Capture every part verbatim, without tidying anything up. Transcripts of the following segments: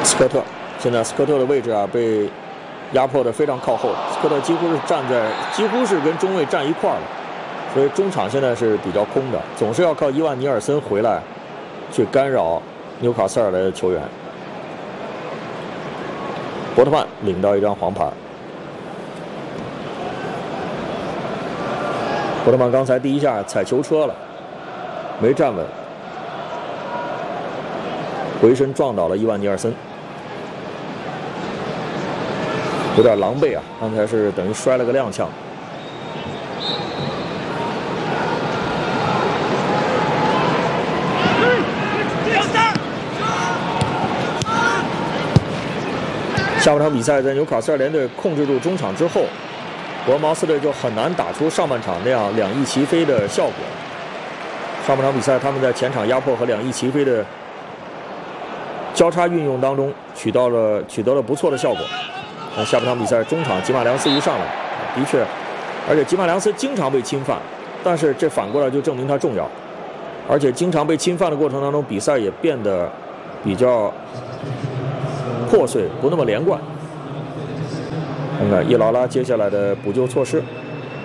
斯科特，现在斯科特的位置啊被压迫的非常靠后，斯科特几乎是站在几乎是跟中卫站一块儿了，所以中场现在是比较空的，总是要靠伊万尼尔森回来去干扰纽卡斯尔的球员。伯特曼领到一张黄牌。伯特曼刚才第一下踩球车了，没站稳，回身撞倒了伊万尼尔森，有点狼狈啊！刚才是等于摔了个踉跄。下半场比赛在纽卡斯尔联队控制住中场之后，伯恩茅斯队就很难打出上半场那样两翼齐飞的效果。上半场比赛他们在前场压迫和两翼齐飞的交叉运用当中取到了取得了不错的效果。那下半场比赛中场吉马良斯一上来，的确，而且吉马良斯经常被侵犯，但是这反过来就证明他重要，而且经常被侵犯的过程当中，比赛也变得比较破碎，不那么连贯。看看伊劳拉接下来的补救措施，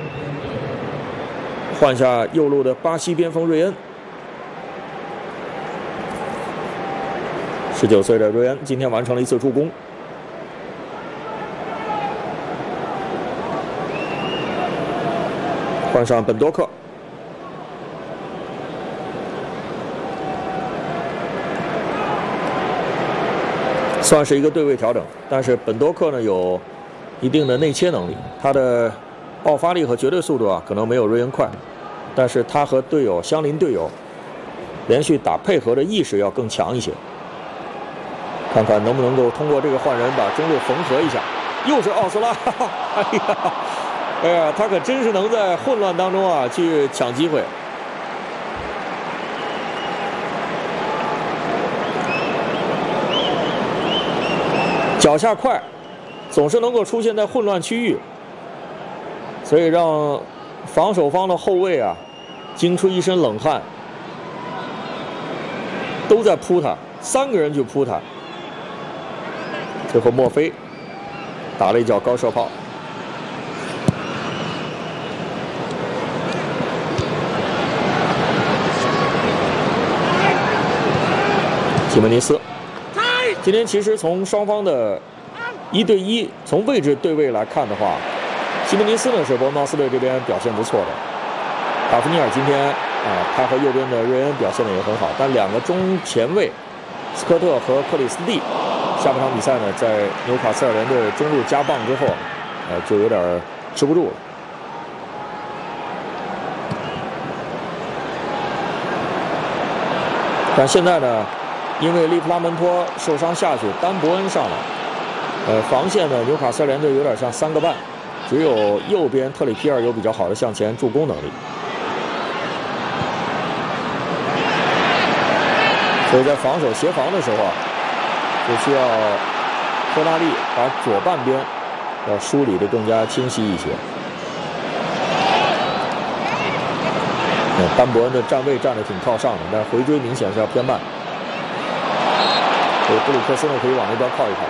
换下右路的巴西边锋瑞恩。十九岁的瑞恩今天完成了一次助攻。换上本多克。算是一个对位调整，但是本多克呢有一定的内切能力，他的爆发力和绝对速度啊可能没有瑞恩快，但是他和队友相邻队友连续打配合的意识要更强一些。看看能不能够通过这个换人把中路缝合一下。又是奥斯拉，哈哈，哎呀，哎呀，他可真是能在混乱当中啊去抢机会。脚下快，总是能够出现在混乱区域，所以让防守方的后卫啊惊出一身冷汗，都在扑他，三个人去扑他。最后墨菲打了一脚高射炮。西门尼斯。今天其实从双方的一对一，从位置对位来看的话，西门尼斯呢是伯恩茅斯队这边表现不错的。卡夫尼尔今天啊、呃，他和右边的瑞恩表现的也很好，但两个中前卫斯科特和克里斯蒂，下半场比赛呢，在纽卡斯尔联队中路加棒之后，呃，就有点吃不住了。但现在呢？因为利弗拉门托受伤下去，丹伯恩上来，呃，防线呢，纽卡斯尔联队有点像三个半，只有右边特里皮尔有比较好的向前助攻能力，所以在防守协防的时候啊，就需要托纳利把左半边要梳理的更加清晰一些。丹伯恩的站位站得挺靠上的，但是回追明显是要偏慢。所以布鲁克斯呢可以往那边靠一靠，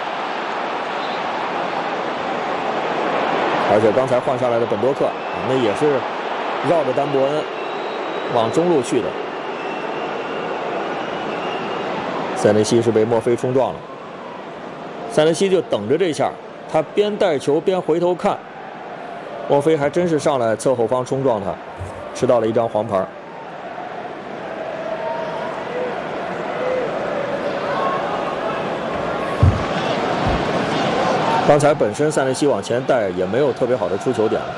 而且刚才换下来的本多克，那也是绕着丹伯恩往中路去的。塞内西是被墨菲冲撞了，塞内西就等着这下，他边带球边回头看，墨菲还真是上来侧后方冲撞他，吃到了一张黄牌。刚才本身塞内西往前带也没有特别好的出球点了。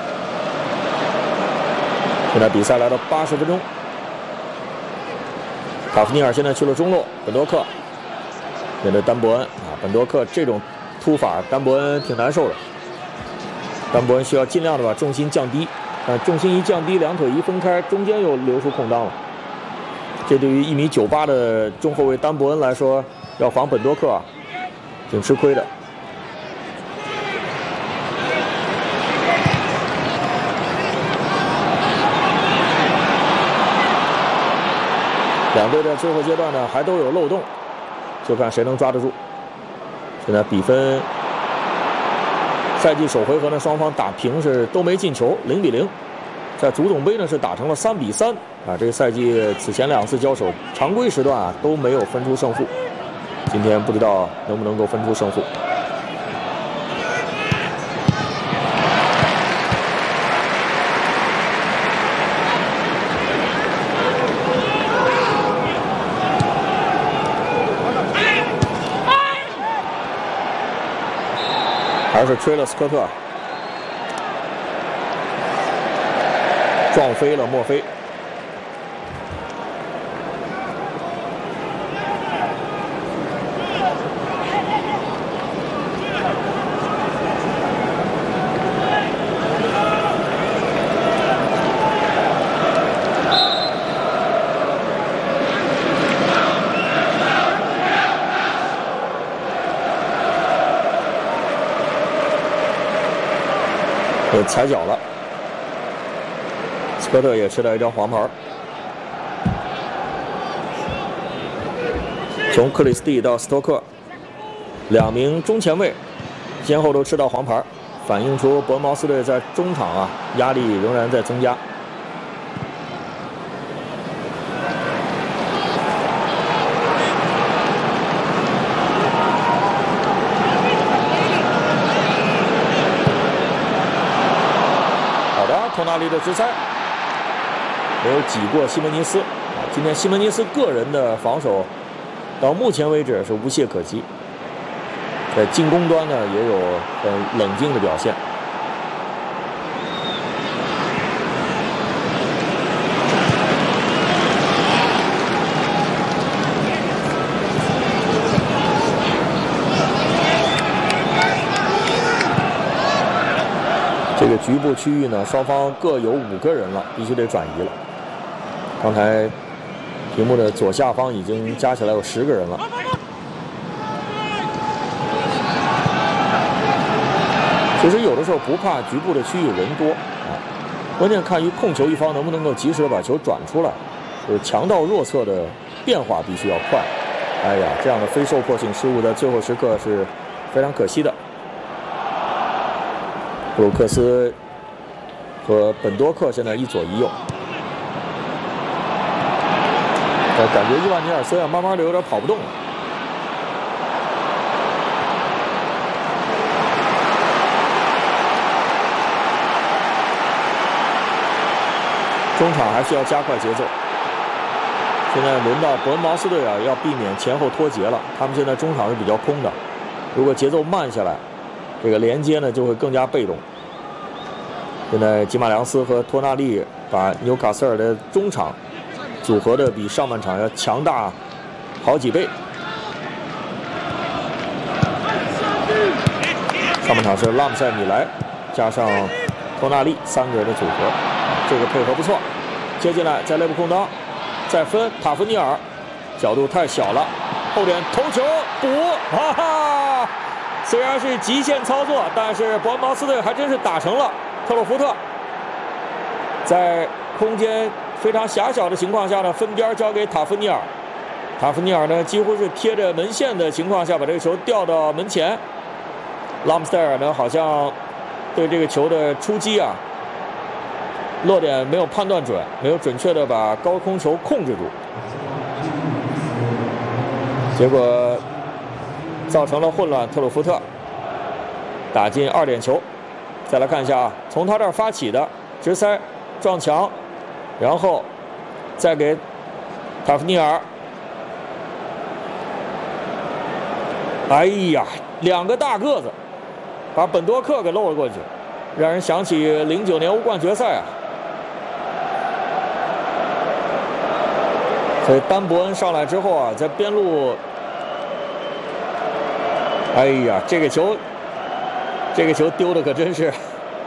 现在比赛来到八十分钟，卡夫尼尔现在去了中路，本多克面对丹伯恩啊，本多克这种突法，丹伯恩挺难受的。丹伯恩需要尽量的把重心降低，但重心一降低，两腿一分开，中间又留出空当了。这对于一米九八的中后卫丹伯恩来说，要防本多克啊，挺吃亏的。两队的最后阶段呢，还都有漏洞，就看谁能抓得住。 现在比分，赛季首回合呢，双方打平是都没进球，零比零。在足总杯呢是打成了三比三啊。这个赛季此前两次交手，常规时段啊都没有分出胜负。今天不知道能不能够分出胜负。还是吹了斯科特，撞飞了墨菲。给踩脚了，斯科特也吃到一张黄牌。从克里斯蒂到斯托克，两名中前卫先后都吃到黄牌，反映出伯恩茅斯队在中场啊压力仍然在增加。托纳利的直塞没有挤过西门尼斯。今天西门尼斯个人的防守到目前为止是无懈可击，在进攻端呢也有很冷静的表现。这个局部区域呢，双方各有五个人了，必须得转移了。刚才屏幕的左下方已经加起来有十个人了。其实有的时候不怕局部的区域人多啊，关键看于控球一方能不能够及时的把球转出来，就是强到弱侧的变化必须要快。哎呀，这样的非受迫性失误在最后时刻是非常可惜的。布鲁克斯和本多克现在一左一右，我感觉伊万尼尔斯啊，慢慢的有点跑不动了。中场还是要加快节奏。现在轮到伯恩茅斯队啊，要避免前后脱节了。他们现在中场是比较空的，如果节奏慢下来，这个连接呢就会更加被动。现在吉马良斯和托纳利把纽卡斯尔的中场组合的比上半场要强大好几倍。上半场是拉姆塞米莱加上托纳利三个人的组合，这个配合不错。接进来在内部空当，再分塔夫尼尔，角度太小了，后点头球补，哈哈！虽然是极限操作，但是伯恩茅斯队还真是打成了。特洛福特在空间非常狭小的情况下呢，分边交给塔夫尼尔。塔夫尼尔呢几乎是贴着门线的情况下把这个球吊到门前。拉姆斯戴尔呢好像对这个球的出击啊落点没有判断准，没有准确的把高空球控制住，结果造成了混乱。特鲁福特打进二点球。再来看一下啊，从他这儿发起的直塞撞墙，然后再给塔夫尼尔。哎呀，两个大个子把本多克给漏了过去，让人想起零九年欧冠决赛啊。所以丹伯恩上来之后啊，在边路，哎呀，这个球。这个球丢的可真是，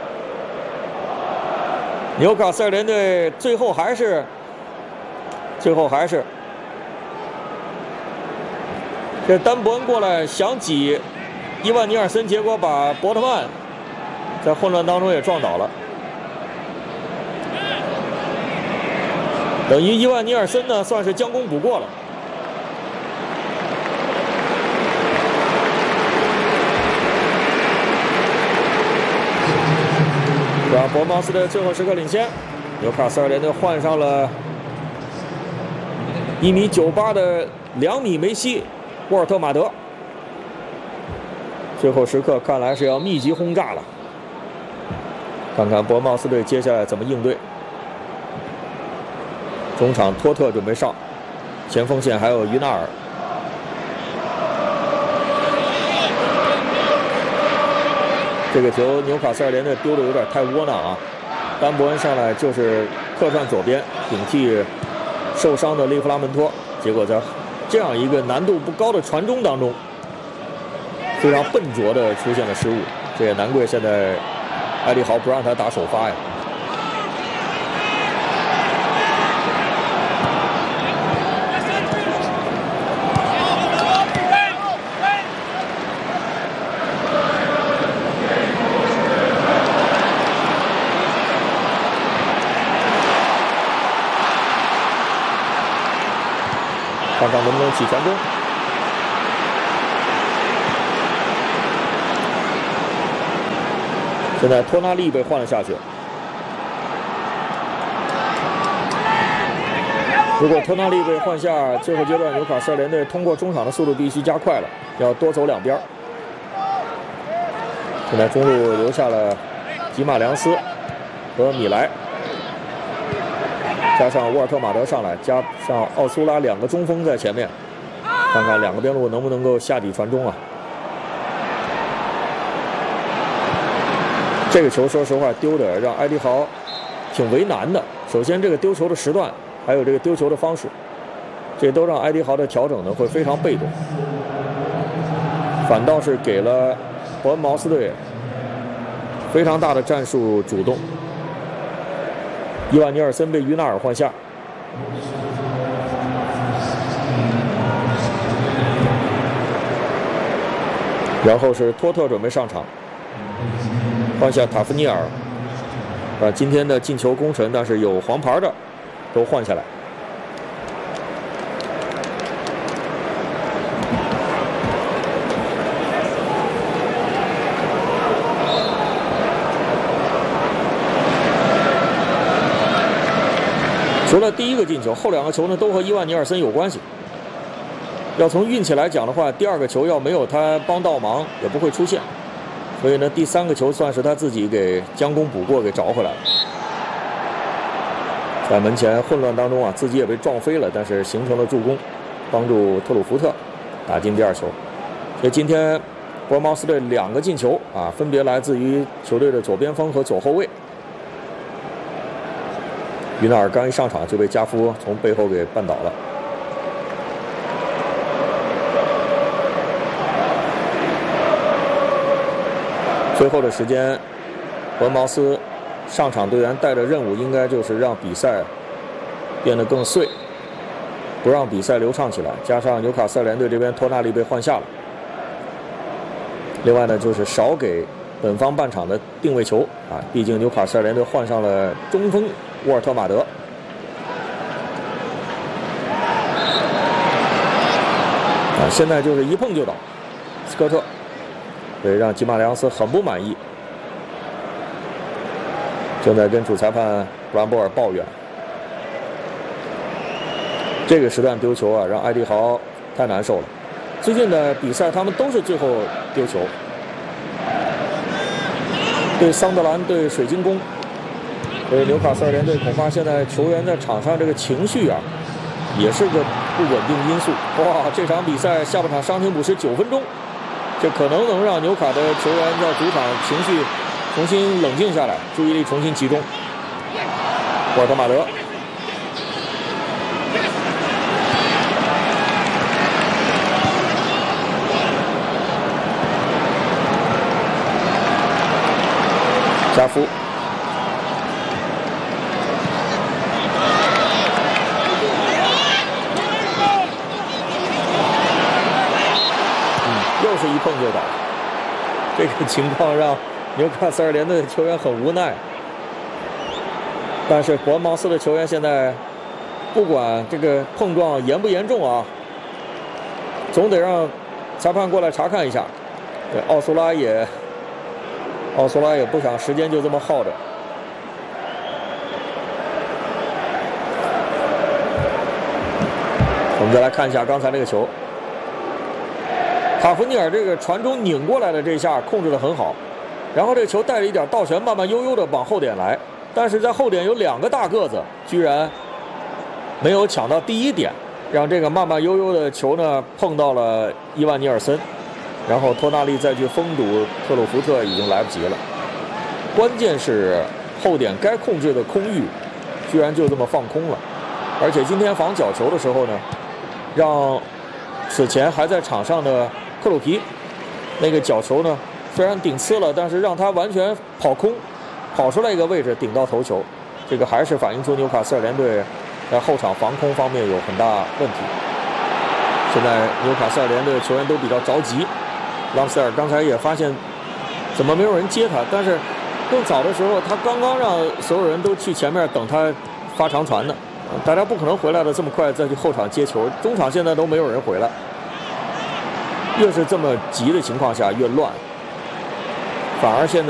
纽卡斯尔联队最后还是，最后还是，这丹伯恩过来想挤伊万尼尔森，结果把伯特曼在混乱当中也撞倒了。等于伊万尼尔森呢算是将功补过了。 场伯恩茅斯的最后时刻领先，纽卡斯尔联队换上了一米九八的两米梅西沃尔特马德。最后时刻看来是要密集轰炸了，看看伯恩茅斯队接下来怎么应对。中场托特准备上，前锋线还有于纳尔。这个球纽卡斯尔联队丢的有点太窝囊啊！丹伯恩上来就是客串左边顶替受伤的利弗拉门托，结果在这样一个难度不高的传中当中，非常笨拙的出现了失误。这也难怪现在埃里豪不让他打首发呀。看看能不能起传中。现在托纳利被换了下去。如果托纳利被换下，最后阶段纽卡斯尔联队通过中场的速度必须加快了，要多走两边。现在中路留下了吉马良斯和米莱。加上沃尔特马德上来，加上奥苏拉两个中锋在前面，看看两个边路能不能够下底传中啊！这个球说实话丢的让埃迪豪挺为难的。首先这个丢球的时段，还有这个丢球的方式，这都让埃迪豪的调整呢会非常被动，反倒是给了伯恩茅斯队非常大的战术主动。伊万尼尔森被于纳尔换下，然后是托特准备上场，换下塔夫尼尔，把今天的进球功臣但是有黄牌的都换下来。除了第一个进球，后两个球呢都和伊万尼尔森有关系。要从运气来讲的话，第二个球要没有他帮倒忙，也不会出现。所以呢，第三个球算是他自己给将功补过，给找回来了。在门前混乱当中啊，自己也被撞飞了，但是形成了助攻，帮助特鲁福特打进第二球。所以今天伯恩茅斯队两个进球啊，分别来自于球队的左边锋和左后卫。于纳尔刚一上场就被加夫从背后给绊倒了。最后的时间，伯恩茅斯上场队员带着任务，应该就是让比赛变得更碎，不让比赛流畅起来。加上纽卡斯尔联队这边托纳利被换下了，另外呢就是少给本方半场的定位球啊，毕竟纽卡斯尔联队换上了中锋沃尔特马德。啊，现在就是一碰就倒，斯科特，对，让吉马良斯很不满意，正在跟主裁判布兰波尔抱怨。这个时段丢球啊，让埃迪豪太难受了。最近的比赛他们都是最后丢球，对桑德兰，对水晶宫。所以纽卡斯尔联队恐怕现在球员在场上这个情绪啊，也是个不稳定因素。哇，这场比赛下半场伤停补时九分钟，这可能能让纽卡的球员在主场情绪重新冷静下来，注意力重新集中。沃尔特马德，加夫。又是一碰就倒，这个情况让纽卡斯尔联队的球员很无奈。但是伯恩茅斯的球员现在不管这个碰撞严不严重啊，总得让裁判过来查看一下。对，奥苏拉也，奥苏拉也不想时间就这么耗着， 我们再来看一下刚才那个球，塔弗尼尔这个传中拧过来的这一下控制得很好，然后这个球带着一点倒旋，慢慢悠悠的往后点来，但是在后点有两个大个子，居然没有抢到第一点，让这个慢慢悠悠的球呢碰到了伊万尼尔森，然后托纳利再去封堵特鲁福特已经来不及了。关键是后点该控制的空域，居然就这么放空了，而且今天防角球的时候呢，让此前还在场上的克鲁皮那个角球呢，虽然顶呲了，但是让他完全跑空，跑出来一个位置顶到头球，这个还是反映出纽卡斯尔联队在后场防空方面有很大问题。现在纽卡斯尔联队球员都比较着急，朗斯尔刚才也发现怎么没有人接他，但是更早的时候他刚刚让所有人都去前面等他发长传呢，大家不可能回来的这么快再去后场接球，中场现在都没有人回来，越是这么急的情况下越乱，反而现在。